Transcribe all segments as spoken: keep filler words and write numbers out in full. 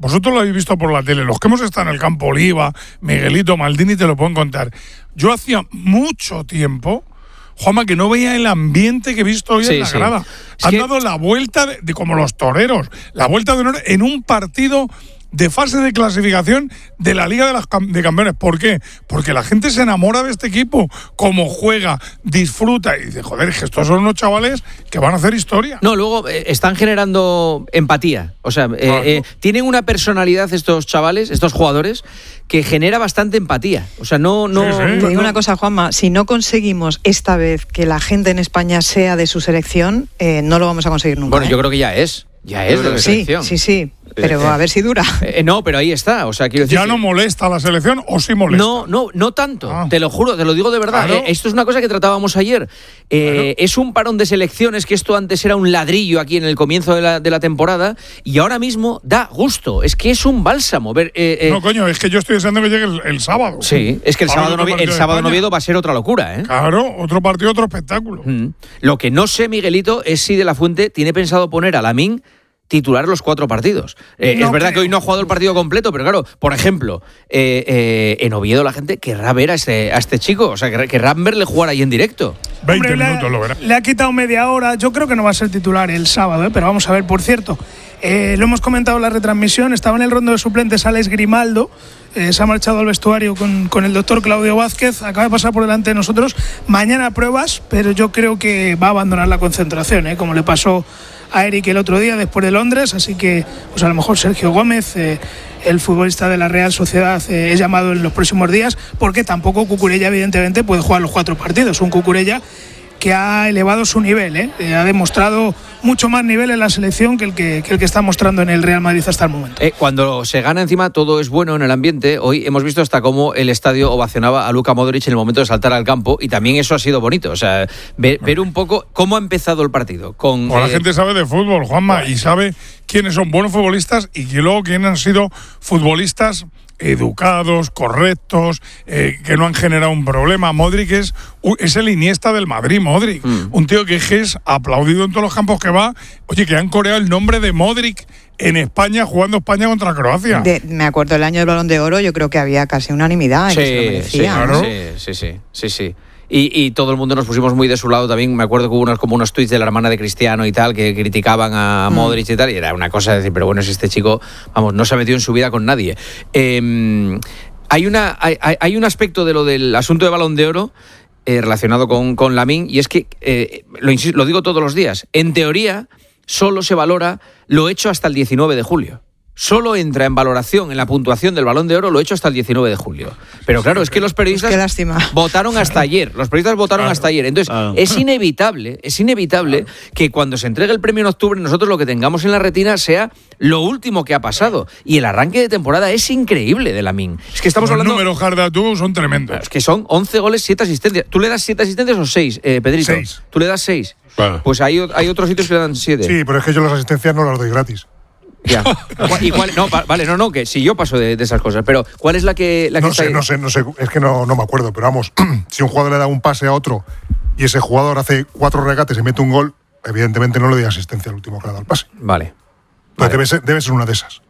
vosotros lo habéis visto por la tele, los que hemos estado en el Campo Oliva, Miguelito, Maldini, te lo pueden contar. Yo hacía mucho tiempo, Juanma, que no veía el ambiente que he visto hoy sí, en la grada. Sí. Han que... dado la vuelta, de, de como los toreros, la vuelta de honor en un partido de fase de clasificación de la Liga de, las Cam- de Campeones. ¿Por qué? Porque la gente se enamora de este equipo, cómo juega, disfruta y dice, joder, que estos son unos chavales que van a hacer historia. No, luego eh, están generando empatía. O sea, eh, claro. eh, tienen una personalidad estos chavales, estos jugadores, que genera bastante empatía. O sea, no... no sí, sí. Te digo una cosa, Juanma, si no conseguimos esta vez que la gente en España sea de su selección, eh, no lo vamos a conseguir nunca. Bueno, ¿eh? yo creo que ya es. Ya es de la sí, selección. Sí, sí, pero eh, a ver si dura. Eh, no, pero ahí está. O sea, quiero decir, ¿ya no molesta la selección o sí molesta? No, no, no tanto. Ah. Te lo juro, te lo digo de verdad. Claro. Eh, esto es una cosa que tratábamos ayer. Eh, claro. Es un parón de selecciones que esto antes era un ladrillo aquí en el comienzo de la, de la temporada y ahora mismo da gusto. Es que es un bálsamo. Ver, eh, eh, no, coño, es que yo estoy deseando que llegue el, el sábado. Sí, es que el sábado, no, el sábado en Oviedo va a ser otra locura, ¿eh? Claro, otro partido, otro espectáculo. Mm. Lo que no sé, Miguelito, es si De la Fuente tiene pensado poner a Lamine titular los cuatro partidos. Eh, no es verdad creo. que hoy no ha jugado el partido completo, pero claro, por ejemplo, eh, eh, en Oviedo la gente querrá ver a este, a este chico, o sea, querrán verle jugar ahí en directo. veinte Hombre, minutos, le, lo verá. Le ha quitado media hora, yo creo que no va a ser titular el sábado, ¿eh? Pero vamos a ver, por cierto, eh, lo hemos comentado en la retransmisión, estaba en el rondo de suplentes Alex Grimaldo, eh, se ha marchado al vestuario con, con el doctor Claudio Vázquez, acaba de pasar por delante de nosotros, mañana pruebas, pero yo creo que va a abandonar la concentración, ¿eh? Como le pasó a Eric el otro día después de Londres, así que pues a lo mejor Sergio Gómez, eh, el futbolista de la Real Sociedad, eh, es llamado en los próximos días, porque tampoco Cucurella evidentemente puede jugar los cuatro partidos, un Cucurella que ha elevado su nivel, ¿eh? Eh, ha demostrado mucho más nivel en la selección que el que, que el que está mostrando en el Real Madrid hasta el momento. Eh, cuando se gana encima todo es bueno en el ambiente. Hoy hemos visto hasta cómo el estadio ovacionaba a Luka Modric en el momento de saltar al campo y también eso ha sido bonito. O sea, ver, ver un poco cómo ha empezado el partido. Con, o la eh, gente sabe de fútbol, Juanma, y sabe quiénes son buenos futbolistas y que luego quiénes han sido futbolistas educados, correctos, eh, que no han generado un problema. Modric es, es el Iniesta del Madrid, Modric. Mm. Un tío que es aplaudido en todos los campos que va. Oye, que han coreado el nombre de Modric en España, jugando España contra Croacia. De, me acuerdo el año del Balón de Oro, yo creo que había casi unanimidad. Sí, que se lo merecía, sí, ¿no? sí, sí, sí, sí, sí. Y, y todo el mundo nos pusimos muy de su lado también. Me acuerdo que hubo unos, como unos tweets de la hermana de Cristiano y tal, que criticaban a Modric y tal, y era una cosa de decir, pero bueno, si este chico, vamos, no se ha metido en su vida con nadie. Eh, hay, una, hay, hay un aspecto de lo del asunto de Balón de Oro eh, relacionado con, con Lamine, y es que, eh, lo, insisto, lo digo todos los días, en teoría solo se valora lo hecho hasta el diecinueve de julio. Solo entra en valoración en la puntuación del Balón de Oro lo hecho hasta el diecinueve de julio. Pero claro, es que los periodistas pues qué lástima. votaron hasta ayer. Los periodistas votaron claro, hasta ayer. Entonces, claro. es inevitable, es inevitable claro. que cuando se entregue el premio en octubre, nosotros lo que tengamos en la retina sea lo último que ha pasado. Y el arranque de temporada es increíble de Lamine. Es que estamos los hablando. Los números, Jarda, tú son tremendos. Es que son once goles, siete asistencias. ¿Tú le das siete asistencias o seis, eh, Pedrito? seis. ¿Tú le das seis? Claro. Pues hay, hay otros sitios que le dan siete. Sí, pero es que yo las asistencias no las doy gratis. Ya. ¿Y cuál, no, vale, no, no, que si yo paso de, de esas cosas, pero ¿cuál es la que, la que no está sé, ahí? No sé, no sé, es que no, no me acuerdo, pero vamos, si un jugador le da un pase a otro y ese jugador hace cuatro regates y mete un gol, evidentemente no le doy asistencia al último que le da el pase. Vale. vale. vale. Debe ser, debe ser una de esas.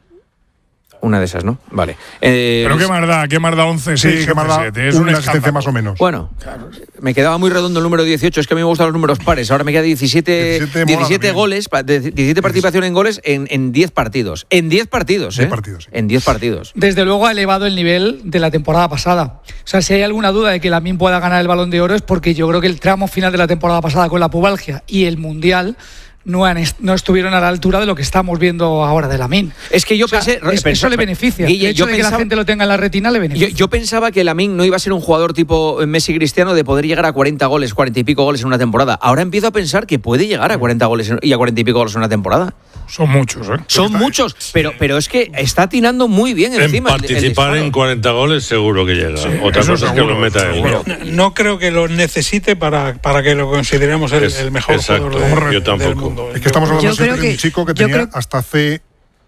Una de esas, ¿no? Vale. Eh, Pero qué más da, qué más da once, sí, sí, qué más da es una asistencia más o menos. Bueno, claro. Me quedaba muy redondo el número dieciocho, es que a mí me gustan los números pares. Ahora me queda diecisiete, diecisiete, diecisiete goles, diecisiete participación en goles en, en diez partidos. En diez partidos, ¿eh? diez partidos, sí. En diez partidos. Desde luego ha elevado el nivel de la temporada pasada. O sea, si hay alguna duda de que Lamine pueda ganar el Balón de Oro es porque yo creo que el tramo final de la temporada pasada con la pubalgia y el Mundial No, han, no estuvieron a la altura de lo que estamos viendo ahora de Lamine. Es que yo o sea, pensé... Es, pensé eso le beneficia. Guille, el hecho yo de pensaba, que la gente lo tenga en la retina le beneficia. Yo, yo pensaba que Lamine no iba a ser un jugador tipo Messi Cristiano de poder llegar a cuarenta goles, cuarenta y pico goles en una temporada. Ahora empiezo a pensar que puede llegar a cuarenta goles y a cuarenta y pico goles en una temporada. Son muchos, ¿eh? Son muchos, pero, pero es que está atinando muy bien encima. En participar el, el en cuarenta goles seguro que llega. Sí, Otra cosa es que lo meta él. No, no creo que lo necesite para, para que lo consideremos el, es, el mejor exacto, jugador de, yo tampoco. del mundo. Es que estamos hablando de un que, chico que tenía creo... hasta hace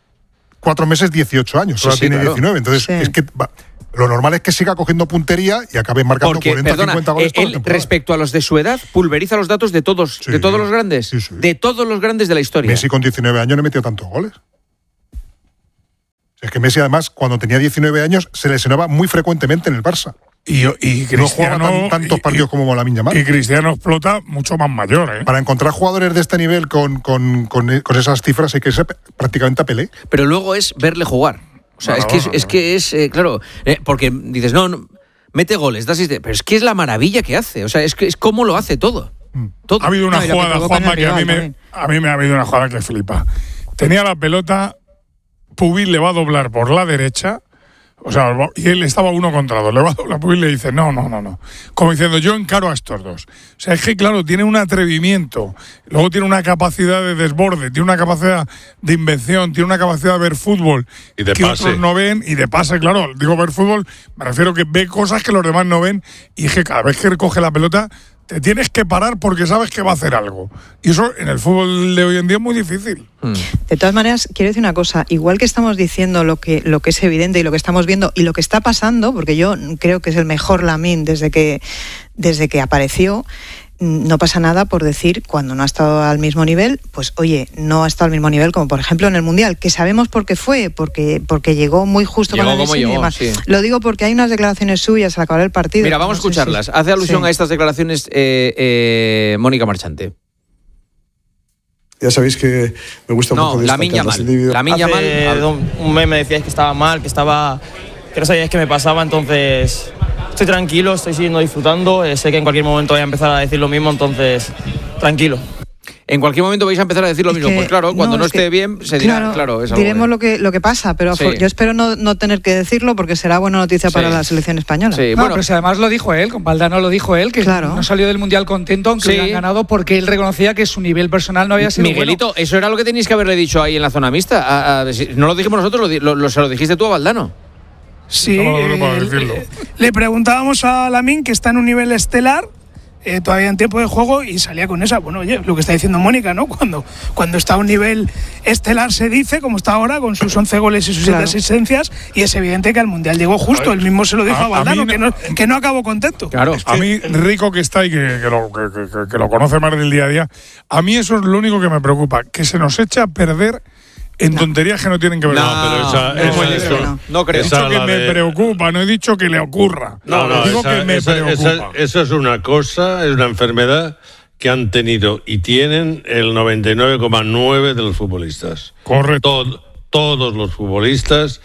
cuatro meses dieciocho años, ahora sí, sí, tiene claro. diecinueve. Entonces, sí. es que va, lo normal es que siga cogiendo puntería y acabe marcando Porque, cuarenta, perdona, cincuenta goles. Él, él respecto a los de su edad, pulveriza los datos de todos, sí, de todos los grandes. Sí, sí. De todos los grandes de la historia. Messi con diecinueve años no metió tantos goles. Es que Messi, además, cuando tenía diecinueve años, se lesionaba muy frecuentemente en el Barça. Y, y Cristiano, no juega tan, tantos partidos y, como Lamine Yamal. Y Cristiano explota mucho más mayor, ¿eh? Para encontrar jugadores de este nivel con, con, con, con esas cifras hay que ser prácticamente a Pelé. Pero luego es verle jugar. O sea, no, es, que es, no, no. es que es, eh, claro, eh, porque dices, no, no, mete goles, da asistencia, pero es que es la maravilla que hace. O sea, es que es cómo lo hace todo. todo. Ha habido una no, jugada, Juanma, que a mí, me, a mí me ha habido una jugada que flipa. Tenía la pelota, Pubil le va a doblar por la derecha. O sea, y él estaba uno contra dos. Le va a doblar y le dice, no, no, no, no. Como diciendo, yo encaro a estos dos. O sea, es que, claro, tiene un atrevimiento. Luego tiene una capacidad de desborde, tiene una capacidad de invención, tiene una capacidad de ver fútbol y de que pase. Otros no ven. Y de pase, claro. Digo ver fútbol, me refiero que ve cosas que los demás no ven. Y es que cada vez que coge la pelota, te tienes que parar porque sabes que va a hacer algo. Y eso en el fútbol de hoy en día es muy difícil. De todas maneras, quiero decir una cosa. Igual que estamos diciendo lo que, lo que es evidente y lo que estamos viendo y lo que está pasando, porque yo creo que es el mejor Lamine desde que, desde que apareció, no pasa nada por decir cuando no ha estado al mismo nivel, pues oye, no ha estado al mismo nivel como por ejemplo en el Mundial, que sabemos por qué fue, porque, porque llegó muy justo llegó con la lesión llegó, y demás. Sí. Lo digo porque hay unas declaraciones suyas al acabar el partido. Mira, vamos no a escucharlas. Si... Hace alusión sí. a estas declaraciones eh, eh, Mónica Marchante. Ya sabéis que me gusta no, mucho destacar las individuales. Lamine Yamal. Hace un mes me decíais que estaba mal, que estaba que no sabíais qué me pasaba, entonces estoy tranquilo, estoy siguiendo disfrutando, eh, sé que en cualquier momento voy a empezar a decir lo mismo, entonces tranquilo. En cualquier momento vais a empezar a decir lo es mismo. Que, pues claro, cuando no, no esté que, bien, se dirá, claro, claro es algo diremos de... lo que lo que pasa, pero sí. yo espero no, no tener que decirlo porque será buena noticia sí. para la selección española. Sí, no, bueno, pero si además lo dijo él, con Valdano lo dijo él, que claro. no salió del Mundial contento, aunque sí. han ganado, porque él reconocía que su nivel personal no había sido Miguelito, bueno. eso era lo que tenéis que haberle dicho ahí en la zona mixta. A, a, no lo dijimos nosotros, lo, lo, lo, se lo dijiste tú a Valdano. Sí, no, no, no eh, le preguntábamos a Lamine, que está en un nivel estelar, eh, todavía en tiempo de juego, y salía con esa. Bueno, oye, lo que está diciendo Mónica, ¿no? Cuando, cuando está a un nivel estelar se dice, como está ahora, con sus once goles y sus siete claro. asistencias, y es evidente que al Mundial llegó justo. Él mismo se lo dijo a, a Valdano, que no, que no acabó contento. Claro, es que, a mí, Rico que está y que, que, lo, que, que, que lo conoce más del día a día, a mí eso es lo único que me preocupa, que se nos echa a perder en no. tonterías que no tienen que ver. No, pero esa, no, esa, eso, no. no creo. He dicho que me de... preocupa, no he dicho que le ocurra. No, no, digo esa, que me esa, preocupa. Esa, esa es una cosa, es una enfermedad que han tenido y tienen el noventa y nueve coma nueve de los futbolistas. Correcto. Todo, todos los futbolistas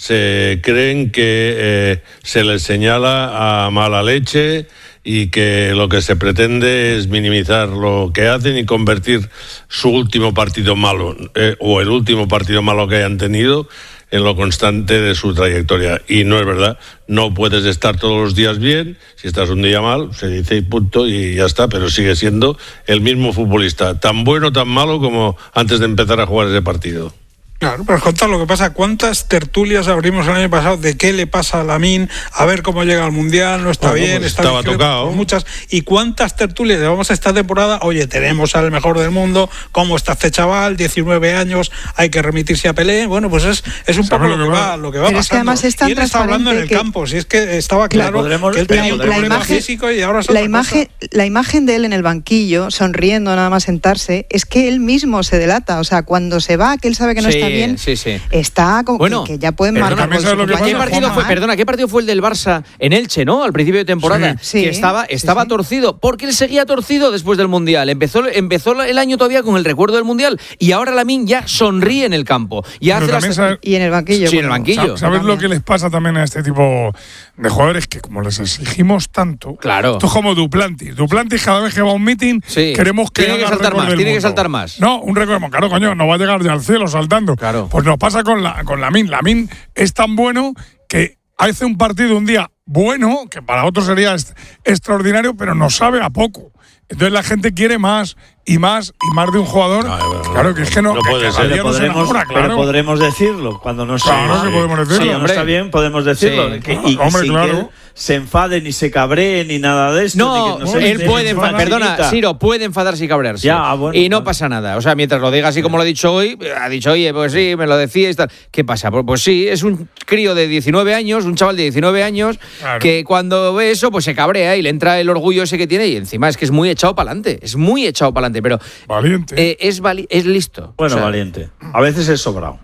se creen que eh, se les señala a mala leche y que lo que se pretende es minimizar lo que hacen y convertir su último partido malo eh, o el último partido malo que hayan tenido en lo constante de su trayectoria. Y no es verdad, no puedes estar todos los días bien, si estás un día mal, se dice y punto y ya está, pero sigue siendo el mismo futbolista, tan bueno, tan malo como antes de empezar a jugar ese partido. Claro, pero contar lo que pasa, ¿cuántas tertulias abrimos el año pasado de qué le pasa a Lamine, a ver cómo llega al Mundial, no está bueno, bien, pues está estaba tocado. Muchas, y cuántas tertulias llevamos esta temporada, oye, tenemos al mejor del mundo, cómo está este chaval, diecinueve años, hay que remitirse a Pelé, bueno, pues es, es un poco lo que va, lo que va pero pasando. Es que además es tan y él está hablando en el que... campo, si es que estaba claro que él tenía un problema imagen, físico y ahora es la imagen, cosa. La imagen de él en el banquillo, sonriendo nada más sentarse, es que él mismo se delata, o sea, cuando se va, que él sabe que no sí, está bien, sí, sí. está como bueno, que, que ya pueden perdona, marcar lo que ¿Qué partido fue, perdona, ¿qué partido fue el del Barça en Elche, no? Al principio de temporada, sí, sí, que estaba, estaba sí, sí. torcido, porque él seguía torcido después del Mundial. Empezó, empezó el año todavía con el recuerdo del Mundial y ahora Lamine ya sonríe en el campo. Ya hace las... sabe, y en el banquillo. Sí, en el banquillo. ¿Sabes lo que les pasa también a este tipo de jugadores? Que como les exigimos tanto, claro. esto es como Duplantis. Duplantis cada vez que va a un meeting sí. queremos que tiene haga que saltar más, tiene mundo. que saltar más. No, un récord, claro, coño, no va a llegar ya al cielo saltando. Claro. Pues nos pasa con la con Lamine. Lamine es tan bueno que hace un partido un día bueno, que para otros sería est- extraordinario, pero nos sabe a poco. Entonces la gente quiere más y más y más de un jugador. No, no, claro, que es que no, no que puede ser. Pero podremos, enamora, claro. pero podremos decirlo cuando no claro se, que podemos decirlo. Sí, no está bien, podemos decirlo. Sí. Que, y, Hombre, y sin claro. que él se enfade ni se cabree ni nada de esto. No, ni que no él se puede enfadar, perdona, facilita. Ciro, puede enfadarse y cabrearse. Ya, bueno, y no bueno. pasa nada. O sea, mientras lo diga así como lo ha dicho hoy, ha dicho, oye, pues sí, me lo decíais, tal. ¿Qué pasa? Pues, pues sí, es un crío de diecinueve años, un chaval de diecinueve años, claro. que cuando ve eso, pues se cabrea y le entra el orgullo ese que tiene y encima es que es muy echado para adelante. Es muy echado para adelante, pero... Valiente. Eh, es, vali- es listo. Bueno, o sea, valiente. A veces es sobrado.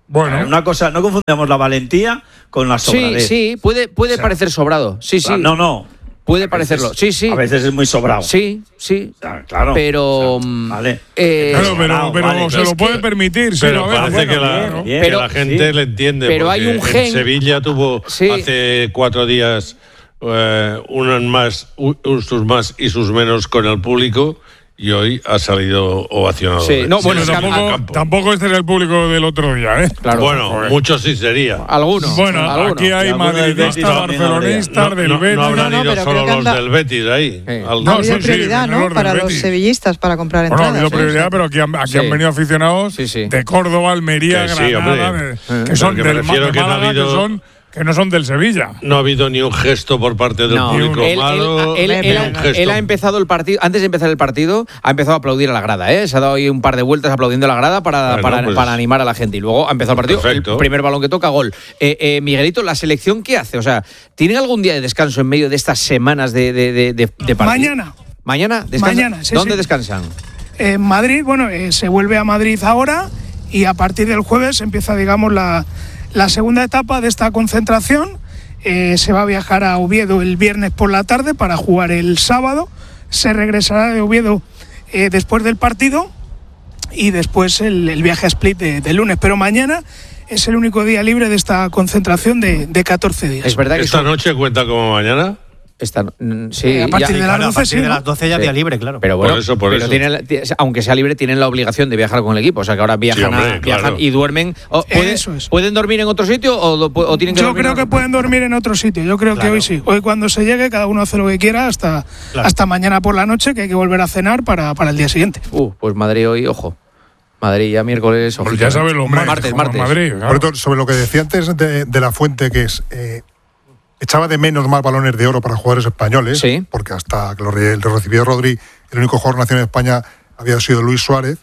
Bueno, una cosa, no confundamos la valentía con la sobradez. Sí, sí, puede, puede o sea, parecer sobrado. Sí, sí. No, no. Puede parecerlo. Sí, sí. A veces es muy sobrado. Sí, sí. Claro. Pero. O sea, vale. Eh, claro, pero, pero vale. se lo Es puede que, permitir. Pero sí, parece bueno, que, la, bien, bien. que Pero- la gente sí. le entiende. Pero porque hay un gen- En Sevilla tuvo Sí. hace cuatro días eh, unos más, u- sus más y sus menos con el público. Y hoy ha salido ovacionado. Sí, no, bueno, Sí, es que al tampoco, campo. tampoco este era el público del otro día, ¿eh? Claro. Bueno, Joder. muchos sí sería. Algunos. Bueno, algunos. aquí hay Y alguno del madridistas, Betis también barcelonistas, No, del no, Betis. no habrán No, no, ido pero solo creo que los anda- del Betis ahí. Sí. Al- Ha No, habido sí, sí, prioridad, los ¿no? del Para los Betis. sevillistas para comprar Bueno, ha entradas. habido ¿eh? prioridad, pero aquí, han, aquí Sí. han venido aficionados Sí, sí. de Córdoba, Almería, Que sí, Granada, hombre. de- Eh. que Pero son que me del refiero de que no ha Málaga, habido- que son que no son del Sevilla. No ha habido ni un gesto por parte del No, público él, él- malo. él- ni él- un gesto. él ha empezado el partido, antes de empezar el partido, ha empezado a aplaudir a la grada, ¿eh? Se ha dado ahí un par de vueltas aplaudiendo a la grada para, Bueno, para, pues- para animar a la gente. Y luego ha empezado el partido, Perfecto. el primer balón que toca, gol. Eh, eh, Miguelito, ¿la selección qué hace? O sea, ¿tienen algún día de descanso en medio de estas semanas de, de, de, de- de partido? Mañana. ¿Mañana? ¿Descansan? Mañana, sí, ¿Dónde sí. descansan? En Madrid, bueno, eh, se vuelve a Madrid ahora y a partir del jueves empieza, digamos, la, la segunda etapa de esta concentración. Eh, se va a viajar a Oviedo el viernes por la tarde para jugar el sábado. Se regresará de Oviedo eh, después del partido y después el, el viaje a Split de, de lunes. Pero mañana es el único día libre de esta concentración de, de catorce días. Es verdad que ¿Esta son- noche cuenta como mañana? esta- mm, sí, Eh, a partir ya- de las Claro, a doce, partir sí, de ¿no? las doce ya Sí. día libre, claro. Pero bueno, Por eso, por pero eso. tienen la- ti- aunque sea libre, tienen la obligación de viajar con el equipo. O sea que ahora viajan, Sí, hombre, a- viajan claro. y duermen. O, ¿puede- Eso es. ¿Pueden dormir en otro sitio o, do- o tienen que Yo dormir creo en- que pueden dormir en otro sitio. Yo creo que Claro. hoy sí. Hoy cuando se llegue, cada uno hace lo que quiera hasta, Claro. hasta mañana por la noche, que hay que volver a cenar para, para el día siguiente. Uh, pues Madrid hoy, ojo. Madrid ya miércoles. Pues ojito, ya ¿eh? sabes los martes, martes, como en martes. Madrid. Por claro. cierto, sobre lo que decía antes de, de la fuente, que es. Eh, echaba de menos más balones de oro para jugadores españoles, Sí. porque hasta que lo, re- lo recibió Rodri, el único jugador nacional de España había sido Luis Suárez.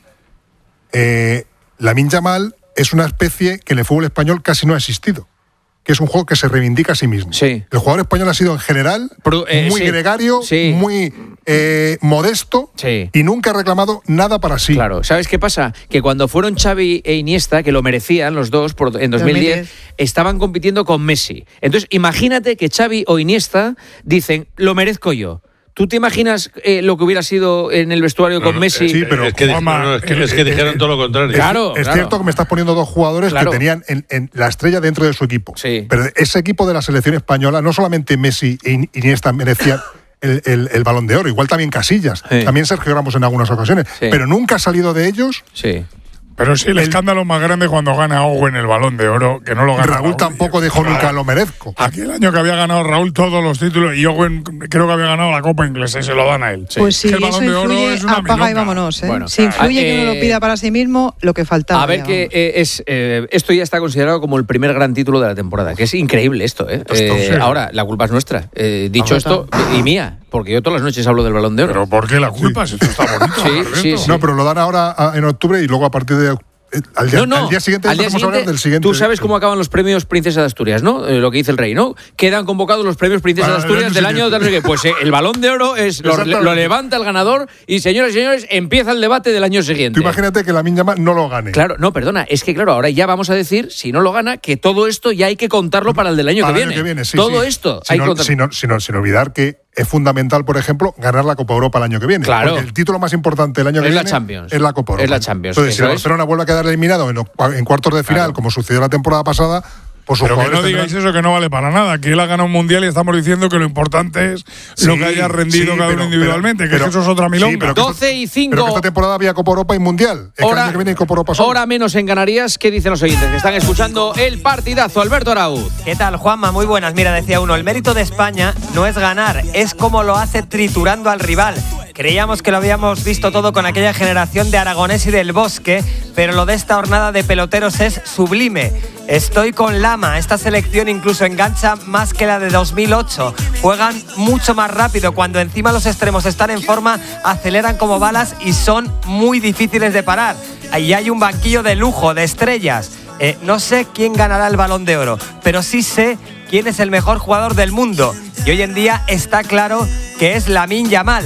Eh, Lamine Yamal es una especie que en el fútbol español casi no ha existido, que es un juego que se reivindica a sí mismo. Sí. El jugador español ha sido en general Pro- eh, muy sí. gregario, Sí. muy eh, modesto Sí. y nunca ha reclamado nada para sí. Claro, ¿sabes qué pasa? Que cuando fueron Xavi e Iniesta, que lo merecían los dos por, en dos mil diez, dos mil diez. estaban compitiendo con Messi. Entonces, imagínate que Xavi o Iniesta dicen, lo merezco yo. ¿Tú te imaginas eh, lo que hubiera sido en el vestuario No, con no, Messi? sí, pero es que, di- Juanma, no, no, es que, el- es que el- dijeron el- todo lo contrario. Claro, Es claro. cierto que me estás poniendo dos jugadores Claro. que tenían en, en la estrella dentro de su equipo. Sí. Pero ese equipo de la selección española, no solamente Messi e In- Iniesta merecían el, el- el Balón de Oro, igual también Casillas, Sí. también Sergio Ramos en algunas ocasiones, Sí. pero nunca ha salido de ellos. Sí. Pero sí, el, escándalo más grande cuando gana Owen el Balón de Oro, que no lo gana Raúl tampoco dijo nunca lo merezco. Aquel año que había ganado Raúl todos los títulos y Owen creo que había ganado la Copa Inglesa y se lo dan a él. Pues sí, Que el eso Balón de Oro influye, es una apaga y milonga. vámonos. ¿eh? Bueno, si influye ah, que uno eh, lo pida para sí mismo, lo que faltaba. A ver ya, que vamos. eh, es eh, esto ya está considerado como el primer gran título de la temporada, que es increíble esto, ¿eh? Esto Eh, sí. ahora, la culpa es nuestra. Eh, dicho Vamos, esto, y mía, porque yo todas las noches hablo del Balón de Oro. Pero ¿por qué la culpa? Si esto está bonito. Sí, Alberto. sí, sí. No, pero lo dan ahora a- en octubre y luego a partir de. eh, Al día, No, no. al día siguiente Al día podemos hablar siguiente, del siguiente. Tú sabes cómo acaban los premios Princesa de Asturias, ¿no? Eh, lo que dice el rey, ¿no? Quedan convocados los premios Princesa Para de el Asturias año del año siguiente. tal, no sé qué. Pues eh, el Balón de Oro es lo, Exactamente. lo levanta el ganador y, señoras y señores, empieza el debate del año siguiente. Tú imagínate que Lamine Yamal no lo gane. Claro, no, perdona, es que claro, ahora ya vamos a decir, si no lo gana, que todo esto ya hay que contarlo para el del año Para que el viene. año que viene, sí, todo sí. esto Sin, hay que ol- contarlo. sin ol- sin ol- sin olvidar que es fundamental, por ejemplo, ganar la Copa Europa el año que viene. Claro. Porque el título más importante del año que Es la viene Champions. es la Copa Europa. Es la Champions, Entonces, si eso el es. Barcelona vuelve a quedar eliminado en, o- en cuartos de final, Claro. como sucedió la temporada pasada, pues sus Pero que jugadores no digáis tendrán- eso, que no vale para nada. Que él ha ganado un mundial y estamos diciendo que lo importante es lo Sí, que haya rendido sí, cada pero- uno individualmente, pero- que eso es otra sí, milonga. pero que esto- doce y cinco. Pero que esta temporada había Copa Europa y Mundial. Es que el Hora, año que viene hay Copa Europa solo. hora menos en Canarias. ¿Qué dicen los oyentes que están escuchando el partidazo? Alberto Arauz. ¿Qué tal, Juanma? Muy buenas. Mira, decía uno, el mérito de España no es ganar, es como lo hace triturando al rival. Creíamos que lo habíamos visto todo con aquella generación de Aragonés y del Bosque, pero lo de esta hornada de peloteros es sublime. Estoy con Lama, esta selección incluso engancha más que la de dos mil ocho. Juegan mucho más rápido, cuando encima los extremos están en forma, aceleran como balas y son muy difíciles de parar. Ahí hay un banquillo de lujo, de estrellas. Eh, no sé quién ganará el Balón de Oro, pero sí sé quién es el mejor jugador del mundo. Y hoy en día está claro que es Lamine Yamal.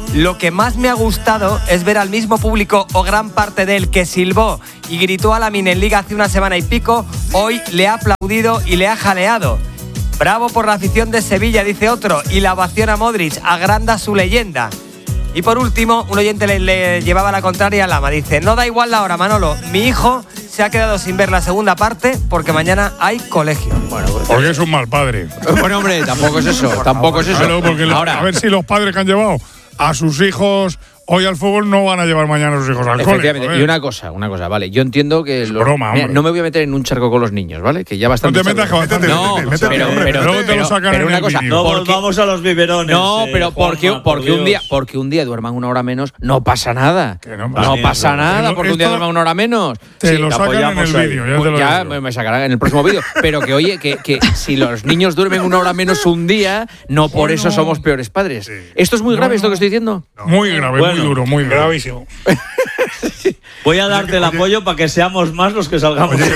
lo que más me ha gustado es ver al mismo público o gran parte de él que silbó y gritó a Lamine en Liga hace una semana y pico, hoy le ha aplaudido y le ha jaleado. Bravo por la afición de Sevilla, dice otro, y la ovación a Modric agranda su leyenda. Y por último, un oyente le, le llevaba la contraria a Lama, dice, no da igual la hora, Manolo, mi hijo se ha quedado sin ver la segunda parte porque mañana hay colegio. Bueno, porque, porque es un mal padre. Bueno, hombre, tampoco es eso, tampoco es eso. Claro, porque Ahora, a ver si los padres que han llevado a sus hijos hoy al fútbol no van a llevar mañana a sus hijos al Efectivamente. cole. Y una cosa, una cosa, vale. Yo entiendo que es los, broma, mira, no me voy a meter en un charco con los niños, ¿vale? Que ya bastante. No te metas, que bastante. No, métete, métete, pero, hombre, pero, luego te pero, lo sacan pero en una el cosa, vídeo. No porque, volvamos a los biberones. No, eh, pero porque, Juanma, porque por un día, Dios. porque un día duerman una hora menos, no pasa nada. Que no, no sí, pasa no, nada pero porque un día esto duerman una hora menos. Te Sí, lo sacan en el vídeo, ya te lo ya digo. me sacarán en el próximo vídeo. Pero que oye, que, que si los niños duermen una hora menos un día, no por Bueno. eso somos peores padres. Sí. ¿Esto es muy grave, No, esto no. que estoy diciendo? No. Muy grave, Bueno, muy duro, muy grave. Gravísimo. Voy a darte el apoyo para que seamos más los que salgamos. Oye,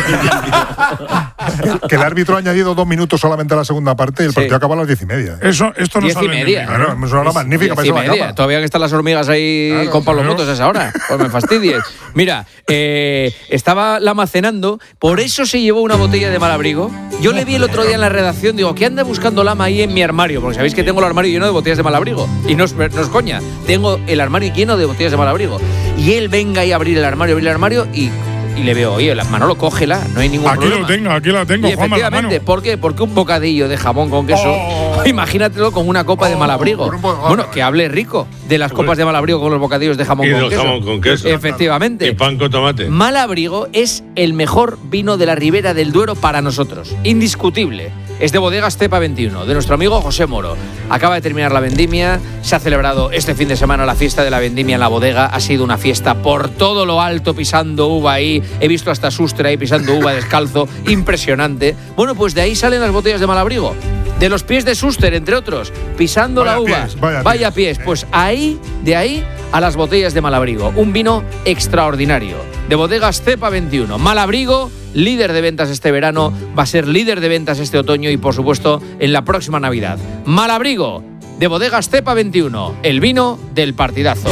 que el árbitro ha añadido dos minutos solamente a la segunda parte y el Sí. partido acaba a las diez y media. Eso, esto no Diez y sale en el media. vídeo, Claro, ¿no? es una hora magnífica para Diez y irse a la media. cama. Todavía que están las hormigas ahí Claro, con Pablo claro. Motos a esa hora. Pues me fastidies. Mira, eh, estaba Lama cenando, por eso se llevó una botella de Malabrigo. Yo le vi el otro día en la redacción, digo, ¿qué anda buscando Lama ahí en mi armario? Porque sabéis que tengo el armario lleno de botellas de Malabrigo. Y no es, no es coña, tengo el armario lleno de botellas de Malabrigo. Y él venga ahí a abrir el armario, abrir el armario y... Y le veo, oye, la Manolo, cógela, no hay ningún Aquí problema. lo tengo, aquí la tengo, Y Juanma, la efectivamente, mano. ¿por qué? Porque un bocadillo de jamón con queso, Oh. imagínatelo con una copa de Oh, Malabrigo. con un bo- Bueno, que hable rico de las copas de Malabrigo con los bocadillos de jamón Y con del queso. jamón con queso. Efectivamente. Y pan con tomate. Malabrigo es el mejor vino de la Ribera del Duero para nosotros. Indiscutible. Es de Bodegas Cepa veintiuno, de nuestro amigo José Moro. Acaba de terminar la vendimia. Se ha celebrado este fin de semana la fiesta de la vendimia en la bodega. Ha sido una fiesta por todo lo alto, pisando uva ahí. He visto hasta Sustra ahí pisando uva descalzo. Impresionante. Bueno, pues de ahí salen las botellas de Malabrigo. De los pies de Suster, entre otros. Pisando Vaya la uva. pies, vaya pies. pies. Pues ahí, de ahí a las botellas de Malabrigo. Un vino extraordinario. De Bodegas Cepa veintiuno. Malabrigo, líder de ventas este verano, va a ser líder de ventas este otoño y, por supuesto, en la próxima Navidad. Malabrigo, de Bodegas Cepa veintiuno, el vino del partidazo.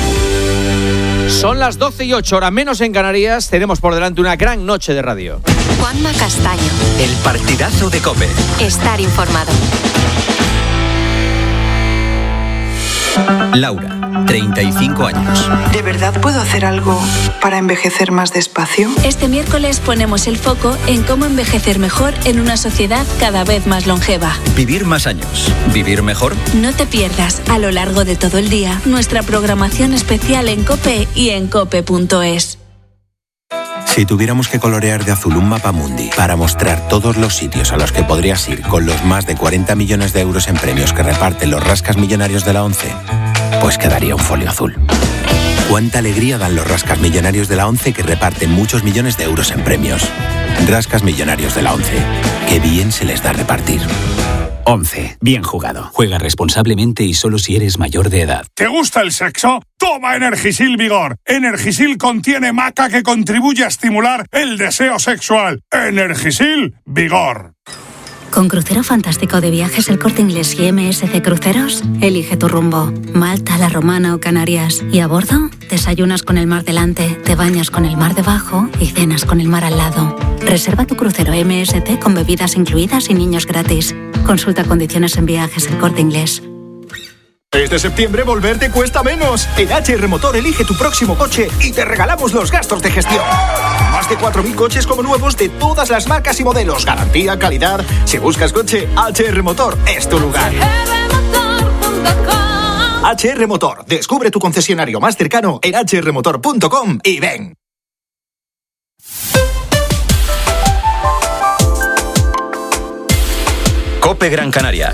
Son las doce y ocho, hora menos en Canarias. Tenemos por delante una gran noche de radio. Juanma Castaño. El partidazo de COPE. Estar informado. Laura, treinta y cinco años. ¿De verdad puedo hacer algo para envejecer más despacio? Este miércoles ponemos el foco en cómo envejecer mejor en una sociedad cada vez más longeva. Vivir más años. Vivir mejor. No te pierdas a lo largo de todo el día nuestra programación especial en COPE y en cope punto es. Si tuviéramos que colorear de azul un mapa mundi para mostrar todos los sitios a los que podrías ir con los más de cuarenta millones de euros en premios que reparten los rascas millonarios de la ONCE, pues quedaría un folio azul. Cuánta alegría dan los rascas millonarios de la ONCE que reparten muchos millones de euros en premios. Rascas millonarios de la ONCE. Qué bien se les da repartir. once. Bien jugado. Juega responsablemente y solo si eres mayor de edad. ¿Te gusta el sexo? Toma Energisil Vigor. Energisil contiene maca que contribuye a estimular el deseo sexual. Energisil Vigor. Con Crucero Fantástico de Viajes El Corte Inglés y M S C Cruceros, elige tu rumbo. Malta, La Romana o Canarias. Y a bordo, desayunas con el mar delante, te bañas con el mar debajo y cenas con el mar al lado. Reserva tu crucero M S C con bebidas incluidas y niños gratis. Consulta condiciones en Viajes El Corte Inglés. Este septiembre volver te cuesta menos. En H R Motor elige tu próximo coche y te regalamos los gastos de gestión. Más de cuatro mil coches como nuevos de todas las marcas y modelos. Garantía, calidad. Si buscas coche, H R Motor es tu lugar. H R Motor. Descubre tu concesionario más cercano en h r motor punto com y ven. COPE Gran Canaria.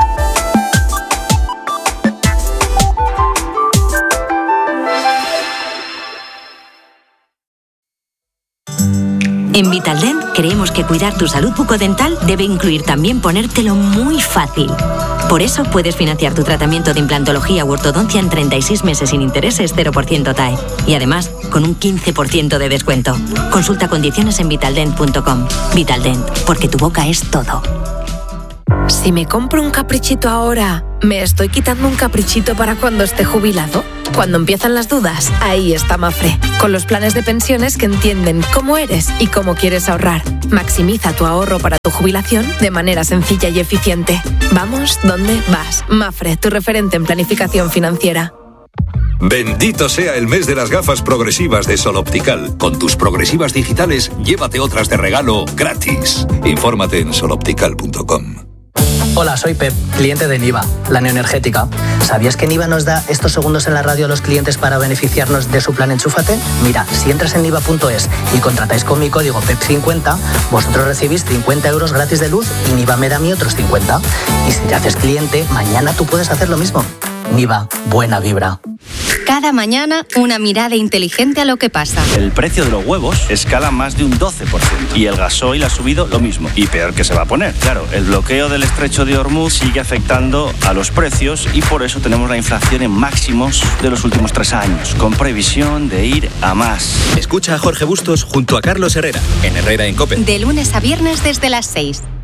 En Vitaldent creemos que cuidar tu salud bucodental debe incluir también ponértelo muy fácil. Por eso puedes financiar tu tratamiento de implantología u ortodoncia en treinta y seis meses sin intereses, cero por ciento T A E. Y además, con un quince por ciento de descuento. Consulta condiciones en vitaldent punto com. Vitaldent, porque tu boca es todo. Si me compro un caprichito ahora, ¿me estoy quitando un caprichito para cuando esté jubilado? Cuando empiezan las dudas, ahí está Mafre, con los planes de pensiones que entienden cómo eres y cómo quieres ahorrar. Maximiza tu ahorro para tu jubilación de manera sencilla y eficiente. Vamos, ¿dónde vas? Mafre, tu referente en planificación financiera. Bendito sea el mes de las gafas progresivas de Sol Optical. Con tus progresivas digitales, llévate otras de regalo gratis. Infórmate en sol optical punto com. Hola, soy Pep, cliente de Niva, la neoenergética. ¿Sabías que Niva nos da estos segundos en la radio a los clientes para beneficiarnos de su plan Enchúfate? Mira, si entras en niva punto es y contratáis con mi código P E P cincuenta, vosotros recibís cincuenta euros gratis de luz y Niva me da a mí otros cincuenta. Y si te haces cliente, mañana tú puedes hacer lo mismo. Niva, buena vibra. Cada mañana, una mirada inteligente a lo que pasa. El precio de los huevos escala más de un doce por ciento y el gasoil ha subido lo mismo. Y peor que se va a poner. Claro, el bloqueo del estrecho de Hormuz sigue afectando a los precios y por eso tenemos la inflación en máximos de los últimos tres años, con previsión de ir a más. Escucha a Jorge Bustos junto a Carlos Herrera, en Herrera en COPE. De lunes a viernes desde las seis.